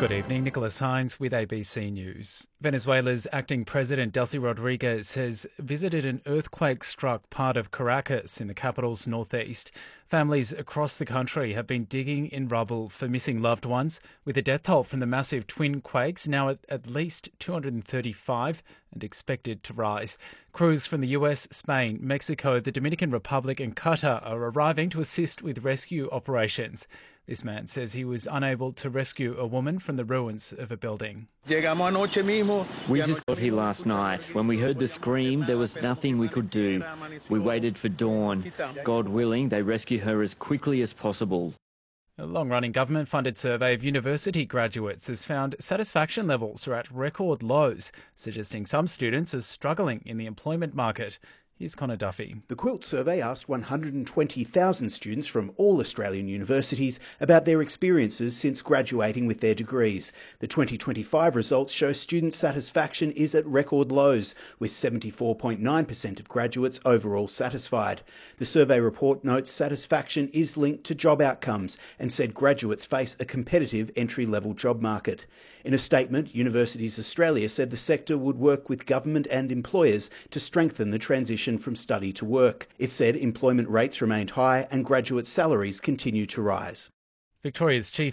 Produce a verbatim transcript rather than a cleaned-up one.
Good evening, Nicholas Hines with A B C News. Venezuela's acting president Delcy Rodriguez has visited an earthquake-struck part of Caracas in the capital's northeast. Families across the country have been digging in rubble for missing loved ones, with the death toll from the massive twin quakes now at at least two hundred thirty-five and expected to rise. Crews from the U S, Spain, Mexico, the Dominican Republic and Qatar are arriving to assist with rescue operations. This man says he was unable to rescue a woman from the ruins of a building. We just got here last night. When we heard the scream, there was nothing we could do. We waited for dawn. God willing, they rescue her as quickly as possible. A long-running government-funded survey of university graduates has found satisfaction levels are at record lows, suggesting some students are struggling in the employment market. Here's Connor Duffy. The Quilt survey asked one hundred twenty thousand students from all Australian universities about their experiences since graduating with their degrees. The twenty twenty-five results show student satisfaction is at record lows, with seventy-four point nine percent of graduates overall satisfied. The survey report notes satisfaction is linked to job outcomes and said graduates face a competitive entry-level job market. In a statement, Universities Australia said the sector would work with government and employers to strengthen the transition from study to work. It said employment rates remained high and graduate salaries continue to rise. Victoria's Chief